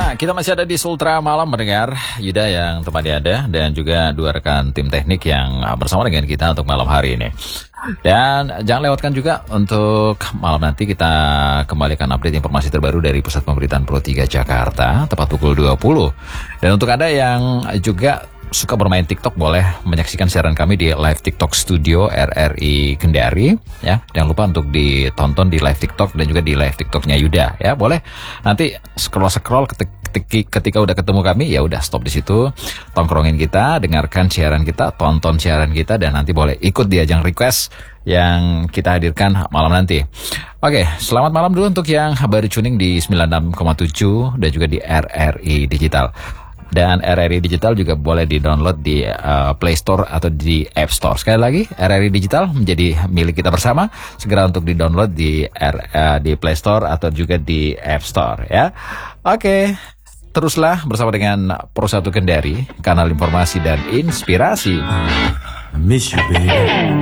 Ya, kita masih ada di Sultra Malam mendengar Yuda yang tempat ada dan juga dua rekan tim teknik yang bersama dengan kita untuk malam hari ini. Dan jangan lewatkan juga untuk malam nanti kita kembalikan update informasi terbaru dari Pusat Pemberitaan Pro 3 Jakarta tepat pukul 20. Dan untuk Anda yang juga suka bermain TikTok boleh menyaksikan siaran kami di live TikTok Studio RRI Kendari ya. Jangan lupa untuk ditonton di live TikTok dan juga di live TikToknya Yuda ya. Boleh nanti scroll ketika udah ketemu kami ya udah stop di situ, tongkrongin kita, dengarkan siaran kita, tonton siaran kita dan nanti boleh ikut di ajang request yang kita hadirkan malam nanti. Oke, selamat malam dulu untuk yang baru tuning di 96,7 dan juga di RRI Digital. Dan RRI Digital juga boleh di-download di Play Store atau di App Store. Sekali lagi, RRI Digital menjadi milik kita bersama. Segera untuk di-download di Play Store atau juga di App Store ya. Oke, teruslah bersama dengan Pro 1 Kendari, kanal informasi dan inspirasi. Miss you, baby.